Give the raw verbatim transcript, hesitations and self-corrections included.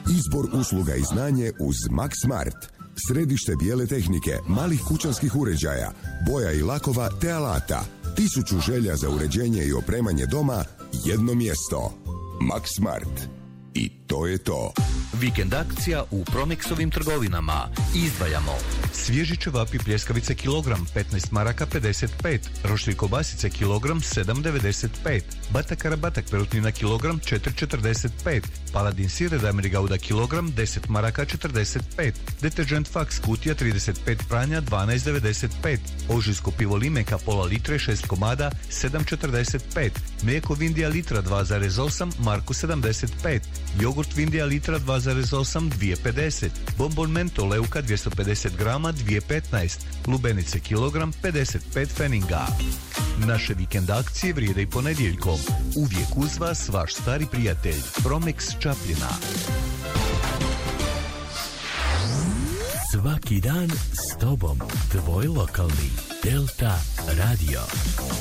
Izbor usluga i znanje uz Max Smart. Središte bijele tehnike, malih kućanskih uređaja, boja i lakova te alata. Tisuću želja za uređenje i opremanje doma, jedno mjesto. Max Smart. I to je to. Vikend akcija u Promexovim trgovinama. Izdvajamo svježi ćevapi pljeskavice kilogram petnaest maraka pedeset pet, roštilj kobasice kilogram sedam devedeset pet, batak karabatak perutnina kilogram četiri četrdeset pet, paladin sir Redameri Gouda kilogram deset maraka četrdeset pet, deterđent Fax kutija trideset pet pranja dvanaest devedeset pet, ožujsko pivo Limeka pola litre šest komada sedam četrdeset pet, mlijeko Vindija litra dva zarez osam marku sedamdeset pet, jogurt Vindija litra dva zarez osam dvije pedeset, bombon mento Leuka dvjesto pedeset grama dvije petnaest, lubenice kilogram pedeset pet pfeninga. Naše vikend akcije vrijede i ponedjeljkom. Uvijek uz vas vaš stari prijatelj Promex Čapljina. Svaki dan s tobom, tvoj lokalni Delta Radio.